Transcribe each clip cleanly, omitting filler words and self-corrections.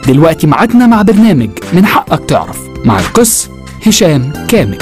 دلوقتي ميعادنا مع برنامج من حقك تعرف مع القس هشام كامل.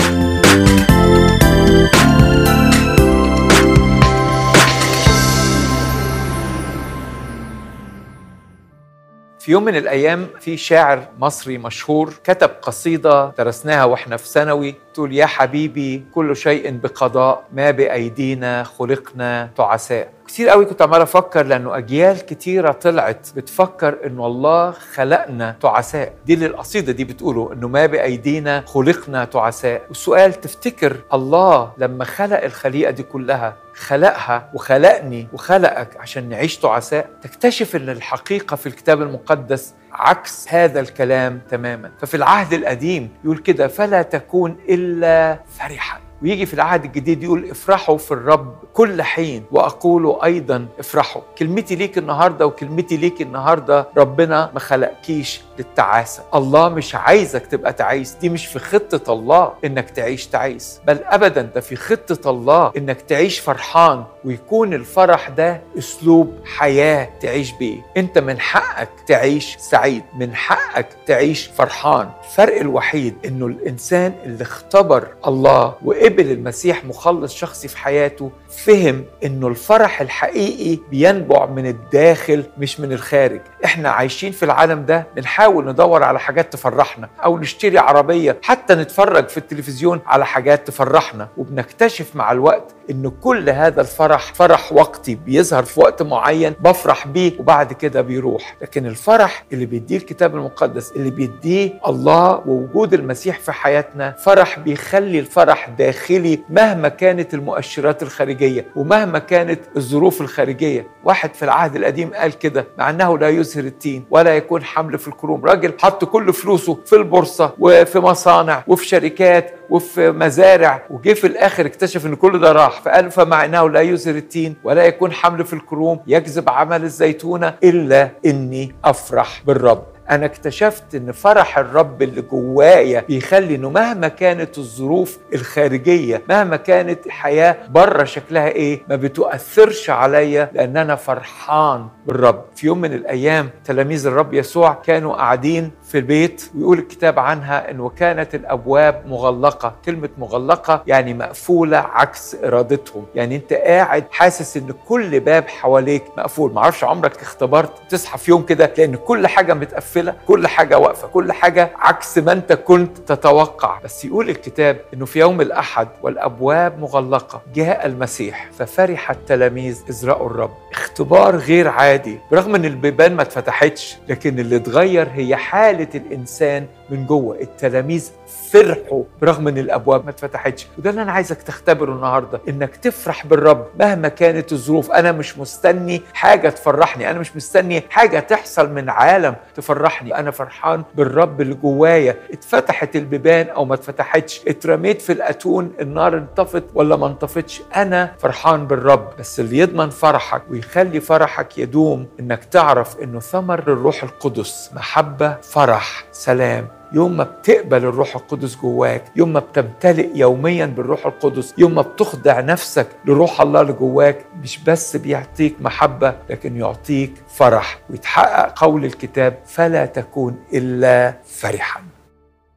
في يوم من الأيام في شاعر مصري مشهور كتب قصيدة درسناها وإحنا في ثانوي تقول: يا حبيبي كل شيء بقضاء، ما بأيدينا خلقنا تعساء. كتير قوي كنت عمال أفكر، لأنه أجيال كتيرة طلعت بتفكر إنه الله خلقنا تعساء. دي اللي القصيدة دي بتقوله، إنه ما بأيدينا خلقنا تعساء. والسؤال، تفتكر الله لما خلق الخليقة دي كلها خلقها وخلقني وخلقك عشان نعيش تعساء؟ تكتشف إن الحقيقة في الكتاب المقدس عكس هذا الكلام تماما. ففي العهد القديم يقول كده: فلا تكون إلا فرحا. ويجي في العهد الجديد يقول: افرحوا في الرب كل حين وأقول أيضا افرحوا. كلمتي ليك النهاردة وكلمتي ليك النهاردة، ربنا ما خلقكيش للتعاسة. الله مش عايزك تبقى تعيس، دي مش في خطة الله إنك تعيش تعيس، بل أبدا ده في خطة الله إنك تعيش فرحان، ويكون الفرح ده أسلوب حياة تعيش بيه. أنت من حقك تعيش سعيد، من حقك تعيش فرحان. الفرق الوحيد إنه الإنسان اللي اختبر الله وقبل المسيح مخلص شخصي في حياته فهم إنه الفرح الحقيقي بينبع من الداخل مش من الخارج. إحنا عايشين في العالم ده بنحاول ندور على حاجات تفرحنا، أو نشتري عربية، حتى نتفرج في التلفزيون على حاجات تفرحنا، وبنكتشف مع الوقت إنه كل هذا الفرح فرح وقتي بيظهر في وقت معين بفرح بيه وبعد كده بيروح. لكن الفرح اللي بيديه الكتاب المقدس، اللي بيديه الله ووجود المسيح في حياتنا، فرح بيخلي الفرح داخلي مهما كانت المؤشرات الخارجية ومهما كانت الظروف الخارجية. واحد في العهد القديم قال كده: مع أنه لا يزهر التين ولا يكون حمل في الكروم. راجل حط كل فلوسه في البورصة وفي مصانع وفي شركات وفي مزارع، وجه في الآخر اكتشف أن كل ده راح. فقال: فمع أنه لا يزهر التين ولا يكون حمل في الكروم يجذب عمل الزيتونة إلا إني أفرح بالرب. أنا اكتشفت إن فرح الرب اللي جوايا بيخلي إنه مهما كانت الظروف الخارجية، مهما كانت الحياة بره شكلها إيه، ما بتؤثرش عليا، لأن أنا فرحان بالرب. في يوم من الأيام تلاميذ الرب يسوع كانوا قاعدين في البيت، ويقول الكتاب عنها إنه كانت الأبواب مغلقة. كلمة مغلقة يعني مقفولة عكس إرادتهم. يعني أنت قاعد حاسس إن كل باب حواليك مقفول. معرفش عمرك اختبرت تصحى في يوم كده لأن كل حاجة متقفلة، كل حاجة واقفة، كل حاجة عكس ما أنت كنت تتوقع. بس يقول الكتاب إنه في يوم الأحد والأبواب مغلقة جاء المسيح ففرح التلاميذ إذ رأوا الرب. اختبار غير عادي، برغم إن البيبان ما اتفتحتش، لكن اللي اتغير هي حالة الإنسان من جوه. التلاميذ فرحوا برغم ان الابواب ما اتفتحتش. وده اللي انا عايزك تختبره النهارده، انك تفرح بالرب مهما كانت الظروف. انا مش مستني حاجه تفرحني، انا مش مستني حاجه تحصل من عالم تفرحني. انا فرحان بالرب اللي جوايا. اتفتحت البيبان او ما اتفتحتش، اترميت في الاتون، النار انطفت ولا ما انطفتش، انا فرحان بالرب. بس اللي يضمن فرحك ويخلي فرحك يدوم انك تعرف انه ثمر الروح القدس محبه، فرح، سلام. يوم ما بتقبل الروح القدس جواك، يوم ما بتمتلئ يوميا بالروح القدس، يوم ما بتخضع نفسك لروح الله اللي جواك، مش بس بيعطيك محبة لكن يعطيك فرح. ويتحقق قول الكتاب: فلا تكون إلا فرحا.